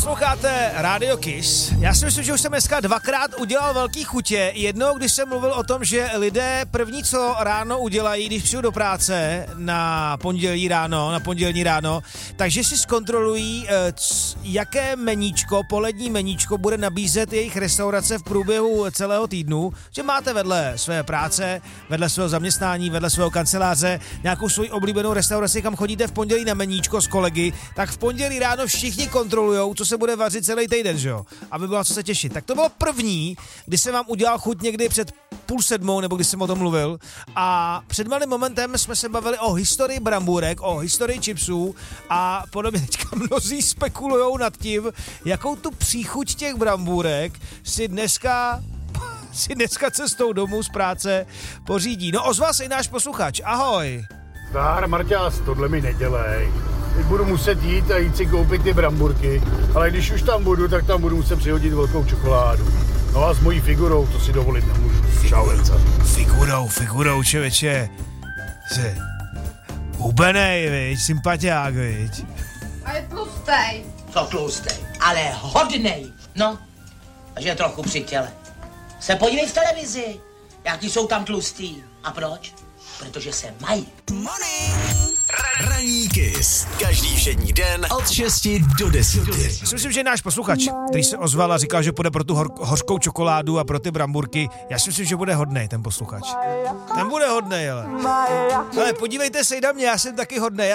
Posloucháte Radio Kiss. Já si myslím, že už jsem dneska dvakrát udělal velký chutě. Jednou, když jsem mluvil o tom, že lidé první, co ráno udělají, když přijdou do práce na pondělní ráno, takže si zkontrolují, jaké meníčko, polední meníčko bude nabízet jejich restaurace v průběhu celého týdnu, že máte vedle své práce, vedle svého zaměstnání, vedle svého kanceláře nějakou svoji oblíbenou restauraci, kam chodíte v pondělí na meníčko s kolegy, tak v pondělí ráno všichni kontrolujou, co se bude vařit celý týden, že jo? Aby bylo co se těšit. Tak to bylo první, kdy jsem vám udělal chuť někdy před 6:30, nebo když jsem o tom mluvil. A před malým momentem jsme se bavili o historii brambůrek, o historii chipsů a podobně. Teďka mnozí spekulujou nad tím, jakou tu příchuť těch brambůrek si dneska cestou domů z práce pořídí. No ozval se i náš posluchač. Ahoj. Zdar, Marťas, tohle mi nedělej. Teď budu muset jít a jít si koupit ty bramburky, ale když už tam budu, tak tam budu muset přihodit velkou čokoládu. No a s mojí figurou to si dovolit nemůžu. Figurou, člověče. Jsi hubenej, viď, sympatiák, viď. A je tlustej. Co tlustej, ale hodnej. No, takže trochu při těle. Se podívej v televizi, jaký jsou tam tlustý. A proč? Protože se mají. Ranní Kiss. Každý všední den od 6 do 10. Myslím, že náš posluchač, který se ozval a říkal, že půjde pro tu hořkou čokoládu a pro ty bramburky, já si myslím, že bude hodnej ten posluchač. Ten bude hodnej, ale podívejte se i na mě, já jsem taky hodnej.